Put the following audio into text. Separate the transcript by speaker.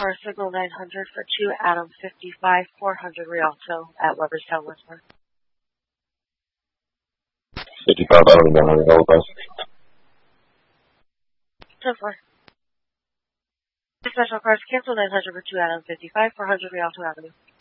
Speaker 1: car, signal 900 for 2 Adam 55, 400 Rialto at Weberstown, Westmore.
Speaker 2: 55 Adam 100, hold on.
Speaker 1: 10-4. Special cars, cancel 900 for 2 Adam 55, 400 Rialto Avenue.